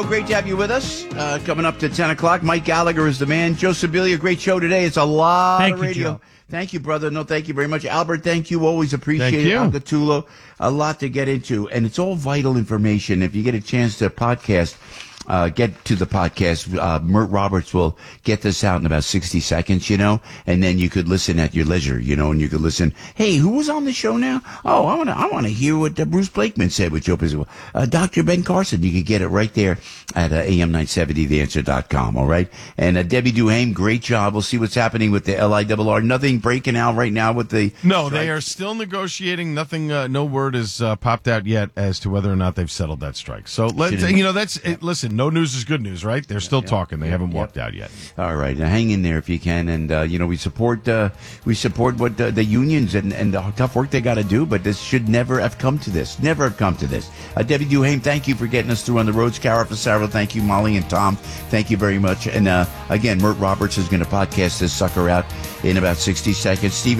Great to have you with us. Coming up to 10 o'clock, Mike Gallagher is the man. Joe Sibilia, great show today. It's a lot of radio. Thank you, brother. No, thank you very much. Albert, thank you. Always appreciate it. Alcatulo, a lot to get into. And it's all vital information. If you get a chance to podcast, get to the podcast. Mert Roberts will get this out in about 60 seconds, and then you could listen at your leisure, and you could listen. Hey, who was on the show now? Oh, I want to hear what Bruce Blakeman said with Joe Piscopo. Dr. Ben Carson. You could get it right there at AM970theanswer.com. All right. And Debbie Duhame, great job. We'll see what's happening with the LIRR. Nothing breaking out right now with the. No, strike. They are still negotiating. Nothing. No word has popped out yet as to whether or not they've settled that strike. So let's. That's it. Listen. No news is good news, right? They're still talking. They haven't walked out yet. All right. Now hang in there if you can. And, we support what the unions and the tough work they got to do. But this should never have come to this. Never have come to this. Debbie Duhame, thank you for getting us through on the roads. Cara Fasaro, thank you. Molly and Tom, thank you very much. And, again, Mert Roberts is going to podcast this sucker out in about 60 seconds. Steve